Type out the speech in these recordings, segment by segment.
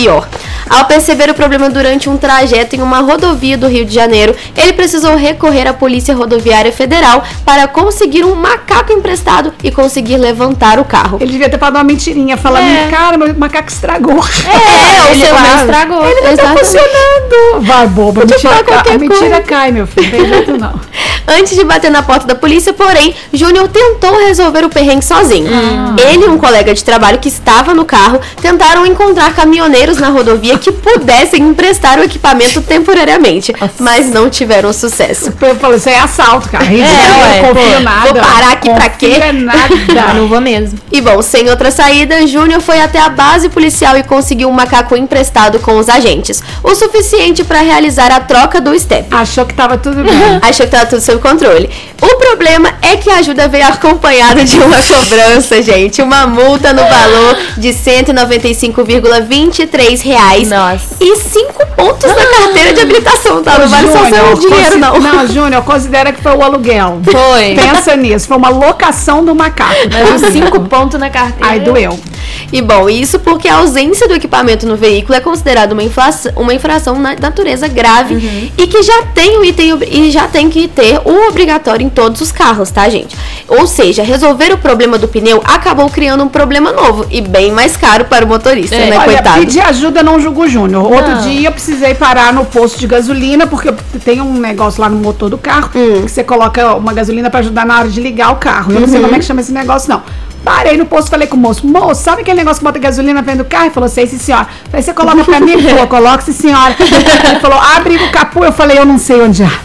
pior. Ao perceber o problema durante um trajeto em uma rodovia do Rio de Janeiro, ele precisou recorrer à Polícia Rodoviária Federal para conseguir um macaco emprestado e conseguir levantar o carro. Ele devia ter falado uma mentirinha, falando, cara, meu macaco estragou. O seu meu estragou. Ele não tá funcionando. Vai, boba, a mentira cai, meu filho, não tem jeito não. Antes de bater na porta da polícia, porém, Júnior tentou resolver o perrengue sozinho. Ele e um colega de trabalho que estava no carro tentaram encontrar caminhoneiros na rodovia que pudessem emprestar o equipamento temporariamente, mas não tiveram sucesso. Eu falei, isso é assalto, cara. Não confio nada. Vou parar aqui pra quê? Nada. Não vou mesmo. E bom, sem outra saída, Júnior foi até a base policial e conseguiu um macaco emprestado com os agentes, o suficiente para realizar a troca do step. Achou que tava tudo bem. Achou que tava tudo sob controle. O problema é que a ajuda veio acompanhada de uma cobrança, gente. Uma multa no valor de R$ 195,23 Nossa. e 5 pontos na carteira de habilitação, tá? Não vale só seu dinheiro, não. Não, Júnior, considera que foi o aluguel. Foi. Pensa nisso, foi uma locação do macaco. Mas os 5 pontos na carteira. Ai, doeu. E bom, isso porque a ausência do equipamento no veículo é considerada uma infração na natureza grave e que já tem que ter o obrigatório em todos os carros, tá, gente? Ou seja, resolver o problema do pneu acabou criando um problema novo e bem mais caro para o motorista, né, Olha, coitado? pedir ajuda não julgo o Júnior. Outro dia eu precisei parar no posto de gasolina, porque tem um negócio lá no motor do carro, que você coloca uma gasolina para ajudar na hora de ligar o carro. Eu não sei como é que chama esse negócio, não. Parei no posto, falei com o moço, sabe aquele negócio que bota gasolina dentro do carro? Ele falou, sei, sim, senhora. Falei, você coloca pra mim? Ele falou, coloca, sim, senhora. Ele falou, abre o capô. Eu falei, eu não sei onde abre.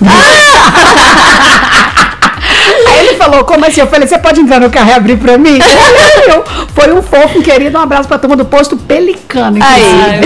Aí ele falou, como assim? Eu falei, você pode entrar no carro e abrir pra mim? Foi um fofo, querido. Um abraço pra turma do posto Pelicano. Aí,